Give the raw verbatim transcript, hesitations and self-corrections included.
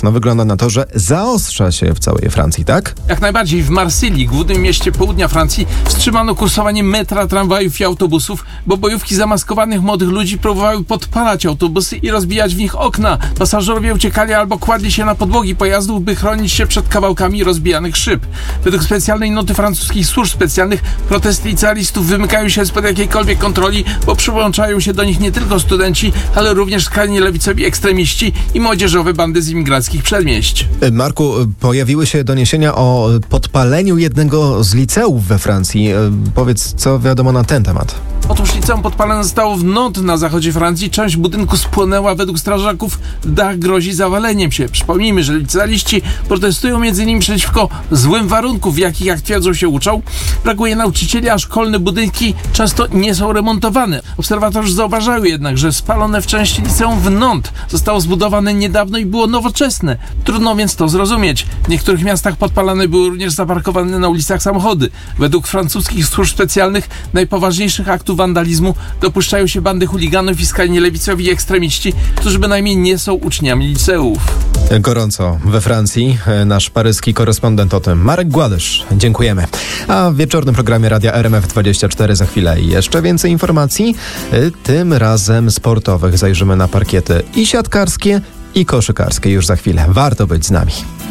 No wygląda na to, że zaostrza się w całej Francji, tak? Jak najbardziej. W Marsylii, głównym mieście południa Francji, wstrzymano kursowanie metra, tramwajów i autobusów, bo bojówki zamaskowanych młodych ludzi próbowały podpalać autobusy i rozbijać w nich okna. Pasażerowie uciekali albo kładli się na podłogi pojazdów, by chronić się przed kawałkami rozbijanych szyb. Według specjalnej noty francuskich służb specjalnych protesty licealistów wymykają się spod jakiejkolwiek kontroli, bo przyłączają się do nich nie tylko studenci, ale również skrajnie lewicowi ekstremiści i młodzieżowe bandy z imigrackich przedmieść. Marku, pojawiły się doniesienia o podpaleniu jednego z liceów we Francji. Powiedz, co wiadomo na ten temat? Otóż liceum podpalone zostało w Nantes na zachodzie Francji. Część budynku spłonęła. Według strażaków dach grozi zawaleniem się. Przypomnijmy, że licealiści protestują między innymi przeciwko złym warunkom, w jakich, jak twierdzą, się uczą. Brakuje nauczycieli, a szkolne budynki często nie są remontowane. Obserwatorzy zauważają jednak, że spalone w części liceum w Nantes zostało zbudowane niedawno i było nowoczesne. Trudno więc to zrozumieć. W niektórych miastach podpalane były również zaparkowane na ulicach samochody. Według francuskich służb specjalnych najpoważniejszych aktów wandalizmu dopuszczają się bandy chuliganów i skrajnie lewicowi ekstremiści, którzy bynajmniej nie są uczniami liceów. Gorąco we Francji. Nasz paryski korespondent o tym, Marek Gładysz. Dziękujemy. A w wieczornym programie Radia R M F dwadzieścia cztery za chwilę jeszcze więcej informacji, tym razem sportowych. Zajrzymy na parkiety i siatkarskie, i koszykarskie już za chwilę. Warto być z nami.